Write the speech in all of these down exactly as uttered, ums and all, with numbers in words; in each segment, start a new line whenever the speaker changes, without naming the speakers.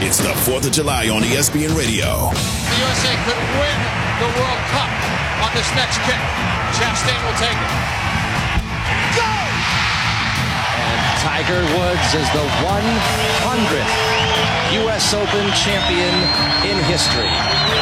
It's the fourth of July on E S P N Radio.
The U S A could win the World Cup on this next kick. Chastain will take it. Go!
And Tiger Woods is the one hundredth U S Open champion in history.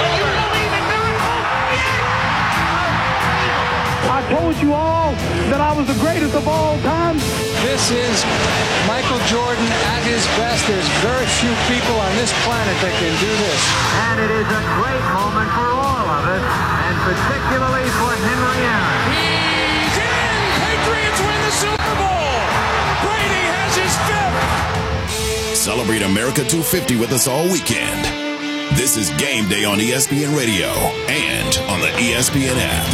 I told you all that I was the greatest of all time.
This is Michael Jordan at his best. There's very few people on this planet that can do this.
And it is a great moment for all of us, and particularly for Henry Aaron.
He's in! Patriots win the Super Bowl! Brady has his fifth!
Celebrate America two fifty with us all weekend. This is Game Day on E S P N Radio and on the E S P N app.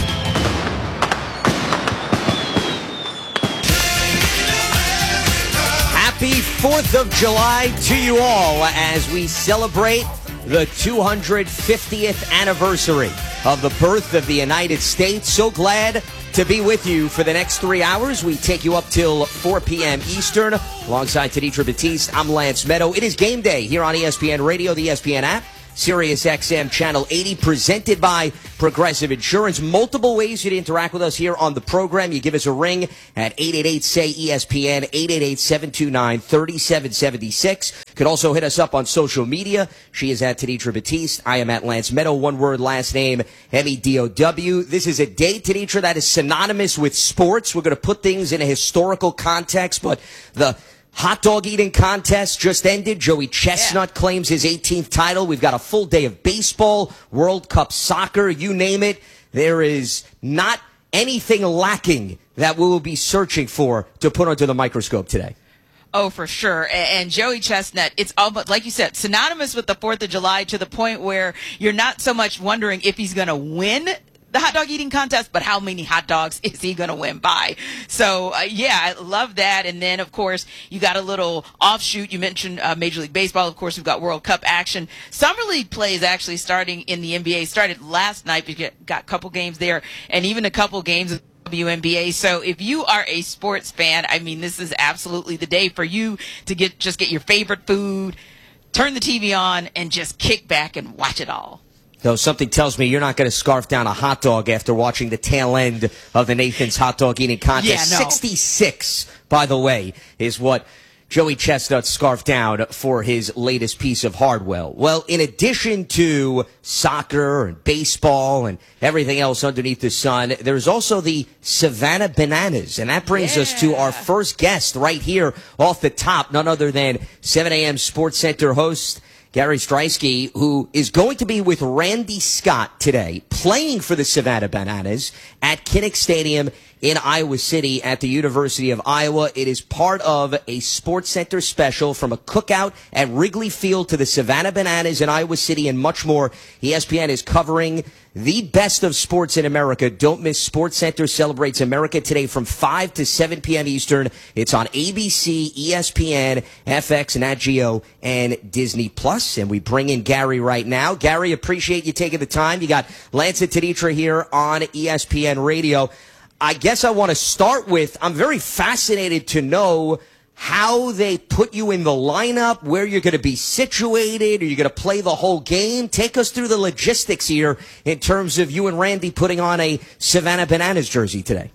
Happy fourth of July to you all as we celebrate the two hundred fiftieth anniversary of the birth of the United States. So glad to be with you for the next three hours. We take you up till four p.m. Eastern. Alongside Tenitra Batiste, I'm Lance Meadow. It is Game Day here on E S P N Radio, the E S P N app, Sirius X M Channel eighty, presented by Progressive Insurance. Multiple ways you to interact with us here on the program. You give us a ring at eight eight eight, S A Y, E S P N, eight eight eight, seven two nine, three seven seven six. Could also hit us up on social media. She is at Tenitra Batiste. I am at Lance Meadow. One word, last name, M E D O W. This is a day, Tenitra, that is synonymous with sports. We're going to put things in a historical context, but the hot dog eating contest just ended. Joey Chestnut yeah. claims his eighteenth title. We've got a full day of baseball, World Cup soccer, you name it. There is not anything lacking that we will be searching for to put under the microscope today.
Oh, for sure. And Joey Chestnut, it's almost, like you said, synonymous with the fourth of July to the point where you're not so much wondering if he's going to win the hot dog eating contest, but how many hot dogs is he going to win by? So, uh, yeah, I love that. And then, of course, you got a little offshoot. You mentioned uh, Major League Baseball. Of course, we've got World Cup action. Summer League play is actually starting in the N B A. Started last night. We got a couple games there and even a couple games of W N B A. So if you are a sports fan, I mean, this is absolutely the day for you to get just get your favorite food, turn the T V on, and just kick back and watch it all.
Though something tells me you're not going to scarf down a hot dog after watching the tail end of the Nathan's hot dog eating contest.
Yeah, no.
sixty-six, by the way, is what Joey Chestnut scarfed down for his latest piece of hardware. Well, in addition to soccer and baseball and everything else underneath the sun, there's also the Savannah Bananas. And that brings
yeah.
us to our first guest right here off the top, none other than seven a.m. Sports Center host Gary Striewski, who is going to be with Randy Scott today, playing for the Savannah Bananas at Kinnick Stadium in Iowa City at the University of Iowa. It is part of a Sports Center special, from a cookout at Wrigley Field to the Savannah Bananas in Iowa City and much more. E S P N is covering the best of sports in America. Don't miss Sports Center Celebrates America today from five to seven p.m. Eastern. It's on A B C, E S P N, F X, Nat Geo, and Disney Plus. And we bring in Gary right now. Gary, appreciate you taking the time. You got Lance and Tenitra here on E S P N Radio. I guess I want to start with, I'm very fascinated to know how they put you in the lineup, where you're going to be situated. Are you going to play the whole game? Take us through the logistics here in terms of you and Randy putting on a Savannah Bananas jersey today.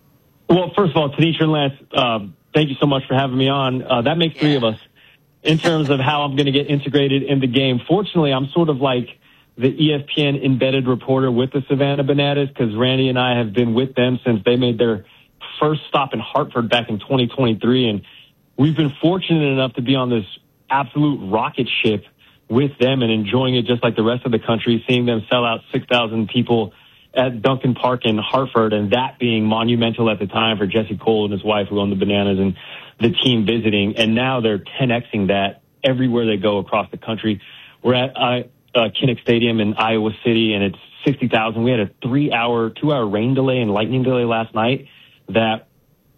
Well, first of all, Tenitra and Lance, uh, thank you so much for having me on. Uh, that makes three yeah. of us in terms of how I'm going to get integrated in the game. Fortunately, I'm sort of like the E S P N embedded reporter with the Savannah Bananas, because Randy and I have been with them since they made their first stop in Hartford back in twenty twenty-three. And we've been fortunate enough to be on this absolute rocket ship with them and enjoying it just like the rest of the country, seeing them sell out six thousand people at Duncan Park in Hartford, and that being monumental at the time for Jesse Cole and his wife who owned the Bananas and the team visiting. And now they're ten Xing that everywhere they go across the country. We're at uh, uh, Kinnick Stadium in Iowa City, and it's sixty thousand. We had a three-hour, two-hour rain delay and lightning delay last night that,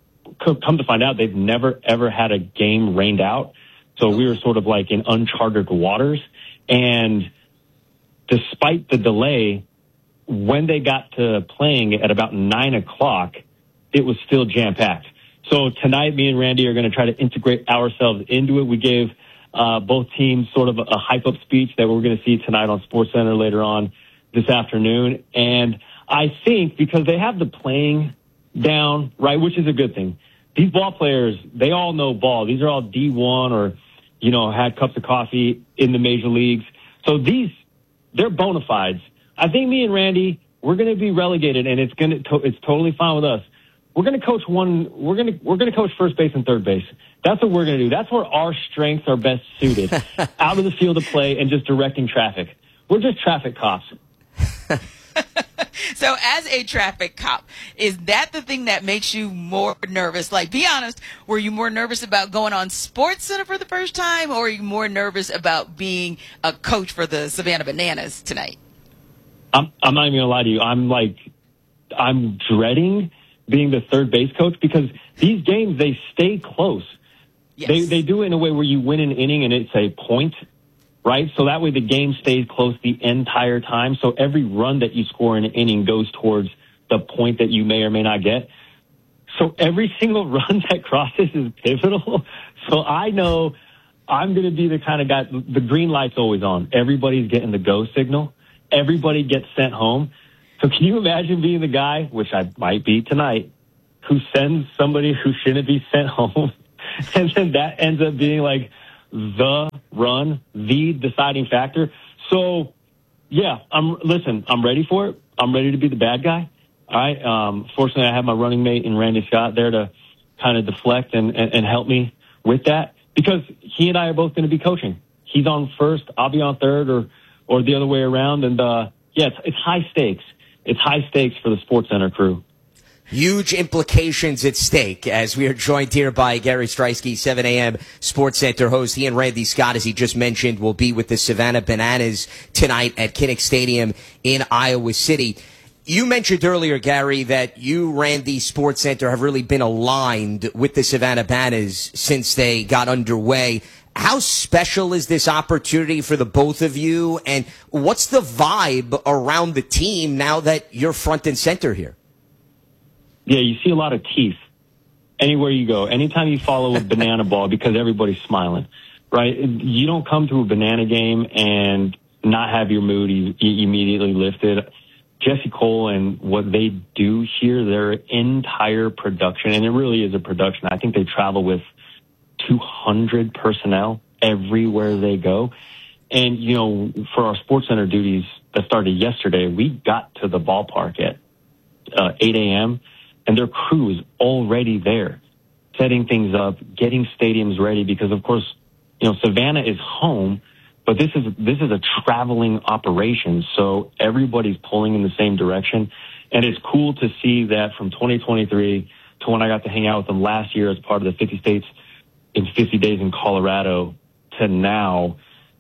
come to find out, they've never, ever had a game rained out. So we were sort of like in uncharted waters. And despite the delay, when they got to playing at about nine o'clock, it was still jam-packed. So tonight, me and Randy are going to try to integrate ourselves into it. We gave uh, both teams sort of a hype-up speech that we're going to see tonight on SportsCenter later on this afternoon. And I think because they have the playing down, right, which is a good thing. These ball players, they all know ball. These are all D one or, you know, had cups of coffee in the major leagues. So these, they're bona fides. I think me and Randy, we're going to be relegated, and it's going to, it's totally fine with us. We're going to coach one, we're going to, we're going to coach first base and third base. That's what we're going to do. That's where our strengths are best suited. Out of the field of play and just directing traffic. We're just traffic cops.
So as a traffic cop, is that the thing that makes you more nervous? Like, be honest, were you more nervous about going on SportsCenter for the first time, or are you more nervous about being a coach for the Savannah Bananas tonight?
I'm, I'm not even going to lie to you. I'm like, I'm dreading being the third base coach because these games, they stay close.
Yes.
They, they do it in a way where you win an inning and it's a point. Right? So that way the game stays close the entire time. So every run that you score in an inning goes towards the point that you may or may not get. So every single run that crosses is pivotal. So I know I'm going to be the kind of guy, the green light's always on. Everybody's getting the go signal. Everybody gets sent home. So can you imagine being the guy, which I might be tonight, who sends somebody who shouldn't be sent home? And then that ends up being like, the run, the deciding factor. So, yeah, I'm listen, I'm ready for it. I'm ready to be the bad guy. All right. Um, fortunately, I have my running mate in Randy Scott there to kind of deflect and, and, and help me with that because he and I are both going to be coaching. He's on first, I'll be on third, or or the other way around. And, uh, yeah, it's, it's high stakes. It's high stakes for the SportsCenter crew.
Huge implications at stake as we are joined here by Gary Striewski, seven a.m. SportsCenter host. He and Randy Scott, as he just mentioned, will be with the Savannah Bananas tonight at Kinnick Stadium in Iowa City. You mentioned earlier, Gary, that you, Randy, SportsCenter have really been aligned with the Savannah Bananas since they got underway. How special is this opportunity for the both of you, and what's the vibe around the team now that you're front and center here?
Yeah, you see a lot of teeth anywhere you go. Anytime you follow a banana ball because everybody's smiling, right? You don't come to a banana game and not have your mood e- immediately lifted. Jesse Cole and what they do here, their entire production, and it really is a production. I think they travel with two hundred personnel everywhere they go. And, you know, for our SportsCenter duties that started yesterday, we got to the ballpark at uh, eight a.m., and their crew is already there, setting things up, getting stadiums ready, because, of course, you know, Savannah is home, but this is this is a traveling operation, so everybody's pulling in the same direction. And it's cool to see that from twenty twenty-three to when I got to hang out with them last year as part of the fifty states in fifty days in Colorado to now,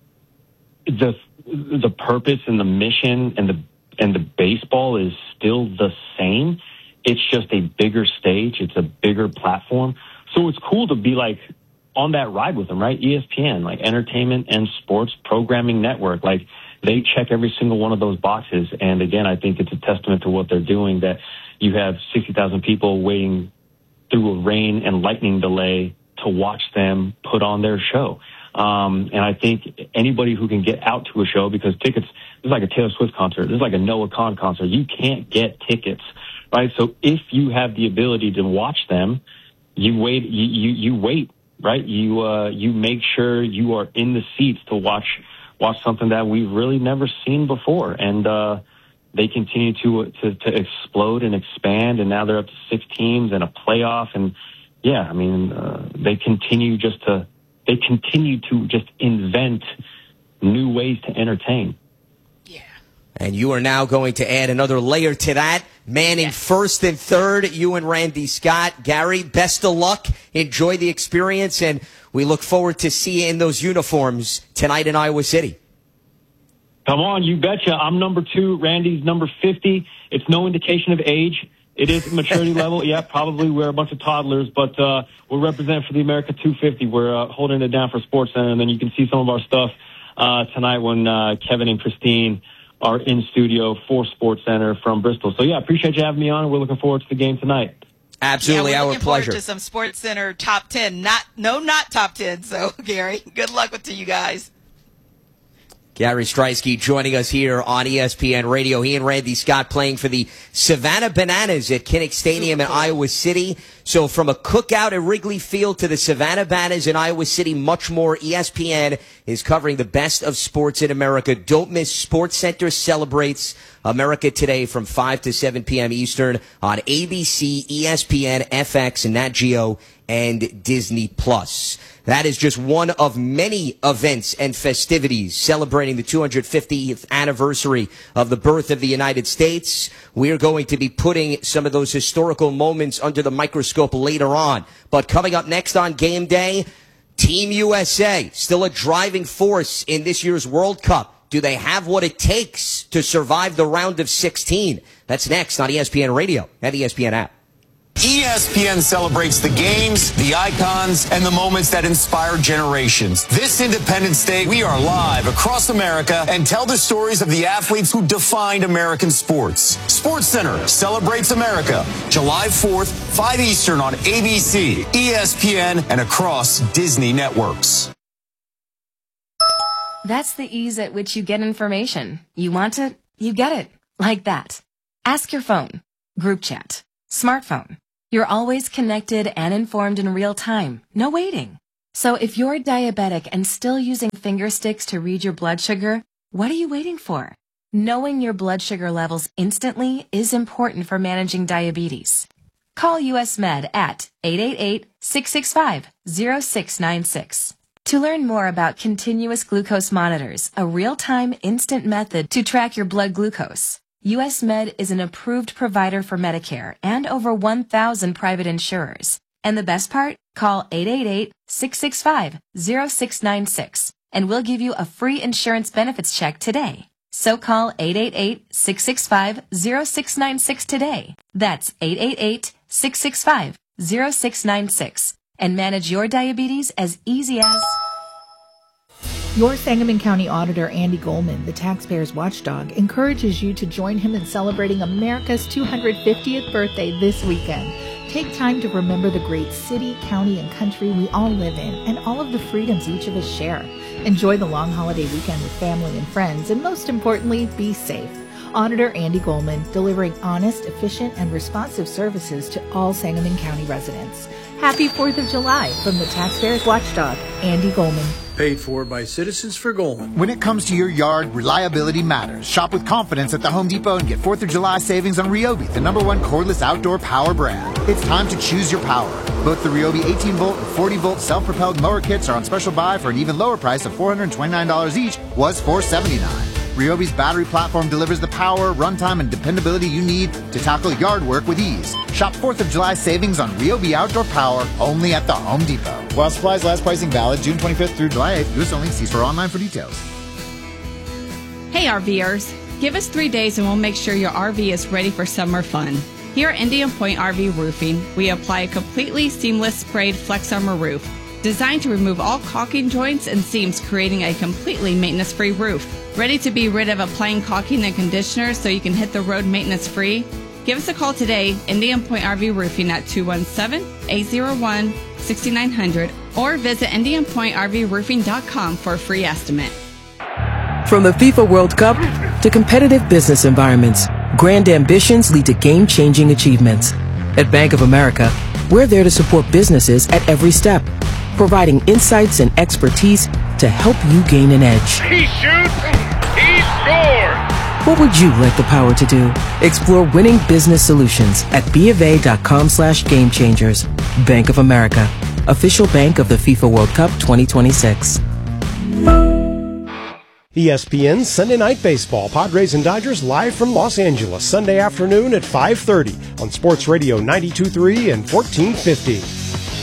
the the purpose and the mission and the and the baseball is still the same. It's just a bigger stage. It's a bigger platform. So it's cool to be like on that ride with them, right? E S P N, like entertainment and sports programming network. Like they check every single one of those boxes. And again, I think it's a testament to what they're doing that you have sixty thousand people waiting through a rain and lightning delay to watch them put on their show. Um, and I think anybody who can get out to a show, because tickets, it's like a Taylor Swift concert. It's like a Noah Kahan concert. You can't get tickets. Right, so if you have the ability to watch them, you wait. You you, you wait, right? You uh, you make sure you are in the seats to watch watch something that we've really never seen before, and uh, they continue to, to to explode and expand, and now they're up to six teams and a playoff, and yeah, I mean uh, they continue just to they continue to just invent new ways to entertain.
And you are now going to add another layer to that. Manning yes. first and third, you and Randy Scott. Gary, best of luck. Enjoy the experience, and we look forward to see you in those uniforms tonight in Iowa City.
Come on, you betcha. I'm number two. Randy's number fifty. It's no indication of age. It is maturity level. Yeah, probably we're a bunch of toddlers, but uh, we'll represent for the America two fifty. We're uh, holding it down for SportsCenter, and then you can see some of our stuff uh, tonight when uh, Kevin and Christine are in studio for SportsCenter from Bristol. So, yeah, appreciate you having me on, and we're looking forward to the game tonight.
Absolutely,
yeah, we're
our
looking forward
pleasure.
To some Sports Center top ten, not no, not top ten. So, Gary, good luck with to you guys.
Gary Striewski joining us here on E S P N Radio. He and Randy Scott playing for the Savannah Bananas at Kinnick Stadium in Iowa City. So from a cookout at Wrigley Field to the Savannah Bananas in Iowa City, much more. E S P N is covering the best of sports in America. Don't miss Sports Center Celebrates America Today from five to seven p.m. Eastern on A B C, E S P N, F X, Nat Geo, and Disney Plus. That is just one of many events and festivities celebrating the two hundred fiftieth anniversary of the birth of the United States. We are going to be putting some of those historical moments under the microscope later on. But coming up next on Game Day, Team U S A, still a driving force in this year's World Cup. Do they have what it takes to survive the round of sixteen? That's next on E S P N Radio and the E S P N app.
E S P N celebrates the games, the icons, and the moments that inspire generations. This Independence Day, we are live across America and tell the stories of the athletes who defined American sports. Sports Center celebrates America, July fourth, five Eastern on A B C, E S P N, and across Disney networks.
That's the ease at which you get information. You want it, you get it. Like that. Ask your phone. Group chat. Smartphone. You're always connected and informed in real time. No waiting. So if you're diabetic and still using finger sticks to read your blood sugar, what are you waiting for? Knowing your blood sugar levels instantly is important for managing diabetes. Call U S Med at eight eight eight, six six five, zero six nine six. To learn more about continuous glucose monitors, a real-time instant method to track your blood glucose, U S Med is an approved provider for Medicare and over one thousand private insurers. And the best part? Call eight eight eight, six six five, zero six nine six and we'll give you a free insurance benefits check today. So call eight eight eight, six six five, zero six nine six today. That's eight eight eight, six six five, zero six nine six and manage your diabetes as easy as...
Your Sangamon County Auditor, Andy Goldman, the taxpayer's watchdog, encourages you to join him in celebrating America's two hundred fiftieth birthday this weekend. Take time to remember the great city, county, and country we all live in and all of the freedoms each of us share. Enjoy the long holiday weekend with family and friends, and most importantly, be safe. Auditor Andy Goldman, delivering honest, efficient, and responsive services to all Sangamon County residents. Happy fourth of July from the taxpayer's watchdog, Andy Goldman.
Paid for by Citizens for Goldman.
When it comes to your yard, reliability matters. Shop with confidence at the Home Depot and get fourth of July savings on Ryobi, the number one cordless outdoor power brand. It's time to choose your power. Both the Ryobi eighteen volt and forty volt self-propelled mower kits are on special buy for an even lower price of four hundred twenty-nine dollars each, was four hundred seventy-nine dollars. Ryobi's battery platform delivers the power, runtime, and dependability you need to tackle yard work with ease. Shop fourth of July savings on Ryobi Outdoor Power only at the Home Depot. While supplies last, pricing valid June twenty-fifth through July eighth. U S only. See store online for details.
Hey RVers, give us three days and we'll make sure your R V is ready for summer fun. Here at Indian Point R V Roofing, we apply a completely seamless sprayed Flex Armor roof designed to remove all caulking joints and seams, creating a completely maintenance-free roof. Ready to be rid of applying caulking and conditioner so you can hit the road maintenance-free? Give us a call today, Indian Point R V Roofing at two one seven, eight zero one, six nine zero zero or visit indian point r v roofing dot com for a free estimate.
From the FIFA World Cup to competitive business environments, grand ambitions lead to game-changing achievements. At Bank of America, we're there to support businesses at every step, providing insights and expertise to help you gain an edge.
He shoots, he scores!
What would you like the power to do? Explore winning business solutions at BofA.com slash game changers. Bank of America, official bank of the FIFA World Cup twenty twenty-six.
E S P N Sunday Night Baseball. Padres and Dodgers live from Los Angeles, Sunday afternoon at five thirty on Sports Radio ninety-two point three and fourteen fifty.